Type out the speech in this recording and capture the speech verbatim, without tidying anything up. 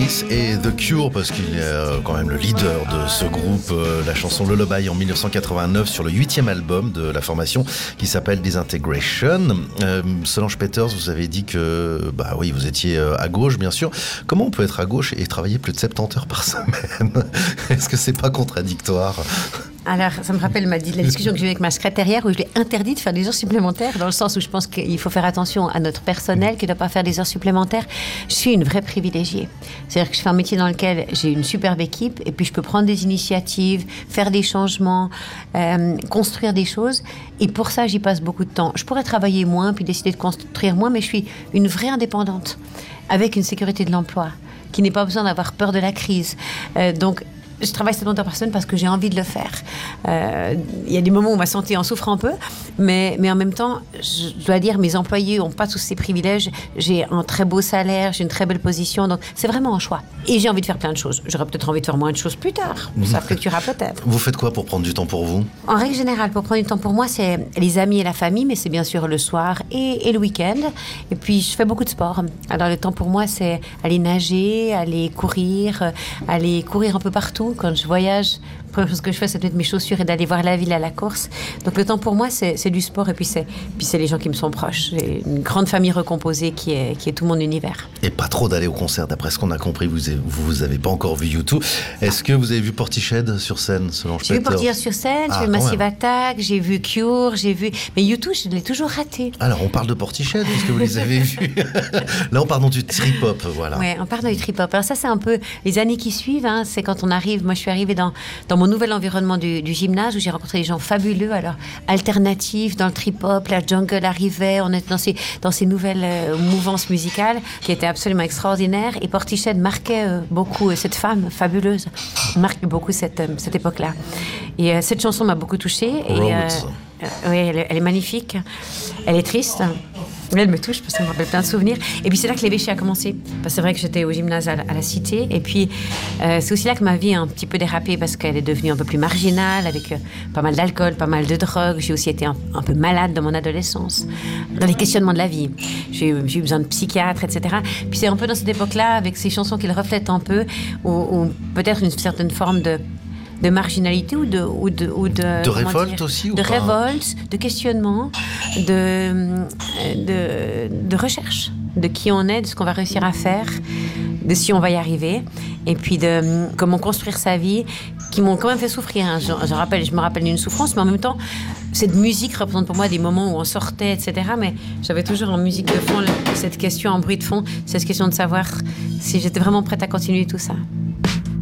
Smith et The Cure, parce qu'il est euh, quand même le leader de ce groupe. Euh, la chanson Lullaby en dix-neuf cent quatre-vingt-neuf sur le huitième album de la formation qui s'appelle Disintegration. Euh, Solange Peters, vous avez dit que bah oui, vous étiez euh, à gauche, bien sûr. Comment on peut être à gauche et travailler plus de soixante-dix heures par semaine? Est-ce que c'est pas contradictoire? Alors, ça me rappelle ma, la discussion que j'ai eue avec ma secrétaire hier où je lui ai interdit de faire des heures supplémentaires, dans le sens où je pense qu'il faut faire attention à notre personnel qui ne doit pas faire des heures supplémentaires. Je suis une vraie privilégiée. C'est-à-dire que je fais un métier dans lequel j'ai une superbe équipe et puis je peux prendre des initiatives, faire des changements, euh, construire des choses. Et pour ça, j'y passe beaucoup de temps. Je pourrais travailler moins puis décider de construire moins, mais je suis une vraie indépendante avec une sécurité de l'emploi qui n'est pas besoin d'avoir peur de la crise. Euh, donc, je travaille soixante heures par semaine parce que j'ai envie de le faire. Euh, il y a des moments où ma santé en souffre un peu, mais, mais en même temps, je dois dire, mes employés n'ont pas tous ces privilèges. J'ai un très beau salaire, j'ai une très belle position, donc c'est vraiment un choix. Et j'ai envie de faire plein de choses. J'aurais peut-être envie de faire moins de choses plus tard. Ça fluctuera peut-être. Vous faites quoi pour prendre du temps pour vous? En règle générale, pour prendre du temps pour moi, c'est les amis et la famille, mais c'est bien sûr le soir et, et le week-end. Et puis, je fais beaucoup de sport. Alors, le temps pour moi, c'est aller nager, aller courir, aller courir un peu partout. Quand je voyage, la première chose que je fais, c'est de mettre mes chaussures et d'aller voir la ville à la course. Donc le temps pour moi, c'est, c'est du sport et puis c'est, puis c'est les gens qui me sont proches. J'ai une grande famille recomposée qui est, qui est tout mon univers. Et pas trop d'aller au concert, d'après ce qu'on a compris, vous avez, vous avez pas encore vu U deux. Est-ce que vous avez vu Portishead sur scène, selon J'ai vu Portishead sur scène, ah, j'ai vu Massive Attack, j'ai vu Cure, j'ai vu... Mais U deux, je l'ai toujours raté. Alors, on parle de Portishead, est-ce que vous les avez vus? Là, on parle du trip-hop, voilà. Oui, on parle du trip-hop. Alors ça, c'est un peu les années qui suivent, hein, c'est quand on arrive... Moi, je suis arrivée dans, dans mon nouvel environnement du, du gymnase où j'ai rencontré des gens fabuleux, alors alternatifs, dans le trip-hop, la jungle arrivait, on était dans ces, dans ces nouvelles euh, mouvances musicales qui étaient absolument extraordinaires. Et Portishead marquait euh, beaucoup, euh, cette femme fabuleuse marque beaucoup cette, euh, cette époque-là. Et euh, cette chanson m'a beaucoup touchée. Et, euh, euh, oui, elle, elle est magnifique. Elle est triste. Elle me touche parce que ça me rappelle plein de souvenirs. Et puis c'est là que l'évêché a commencé. Parce que c'est vrai que j'étais au gymnase à la, à la Cité. Et puis euh, c'est aussi là que ma vie a un petit peu dérapé parce qu'elle est devenue un peu plus marginale avec euh, pas mal d'alcool, pas mal de drogue. J'ai aussi été un, un peu malade dans mon adolescence, dans les questionnements de la vie. J'ai, j'ai eu besoin de psychiatre, et cetera. Puis c'est un peu dans cette époque-là, avec ces chansons qui le reflètent un peu, ou, ou peut-être une certaine forme de de marginalité ou de ou de ou de, de révolte dire, aussi ou de pas révolte, de questionnement, de, de de recherche de qui on est, de ce qu'on va réussir à faire, de si on va y arriver, et puis de comment construire sa vie, qui m'ont quand même fait souffrir. Hein. Je, je rappelle, je me rappelle d'une souffrance, mais en même temps, cette musique représente pour moi des moments où on sortait, et cetera. Mais j'avais toujours en musique de fond cette question, en bruit de fond, cette question de savoir si j'étais vraiment prête à continuer tout ça.